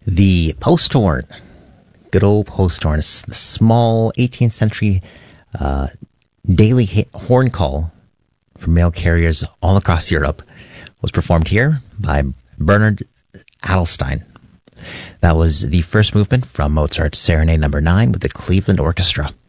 The post horn, good old post horn, is the small 18th century daily horn call for mail carriers all across Europe, was performed here by Bernard Adelstein. That was the first movement from Mozart's Serenade No. 9 with the Cleveland Orchestra.